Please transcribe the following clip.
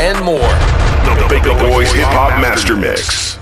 and more. The Big Boys Hip Hop Master Mix.